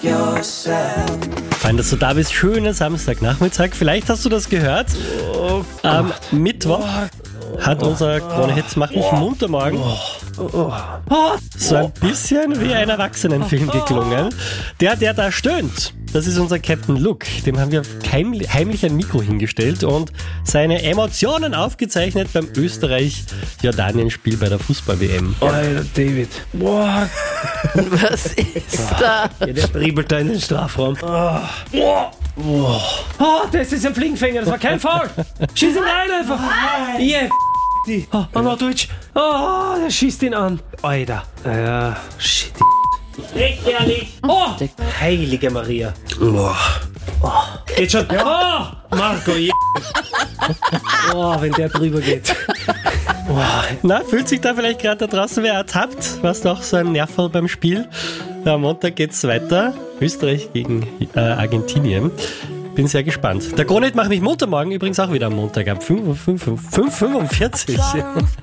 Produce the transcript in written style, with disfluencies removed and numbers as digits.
Fein, dass du da bist. Schöner Samstagnachmittag. Vielleicht hast du das gehört. Am Mittwoch hat unser Krone-Hit Mach mich munter morgen so ein bisschen wie ein Erwachsenenfilm geklungen. Der da stöhnt, das ist unser Captain Luke. Dem haben wir heimlich ein Mikro hingestellt und seine Emotionen aufgezeichnet beim Österreich-Jordanien-Spiel bei der Fußball-WM. Alter, David. Boah. Was ist da? Ja, der dribbelt da in den Strafraum. Das ist ein Fliegenfänger, das war kein Foul. Schieß ihn rein einfach. Yeah, die. Deutsch. Der schießt ihn an. Alter. Ja, shit. Heilige Maria. Geht schon. Marco, wenn der drüber geht. Na, fühlt sich da vielleicht gerade da draußen wer ertappt? Was noch so ein Nerv beim Spiel? Am Montag geht's weiter. Österreich gegen Argentinien. Bin sehr gespannt. Der Krone-Hit Mach mich munter morgen übrigens auch wieder am Montag ab 5:45 Uhr.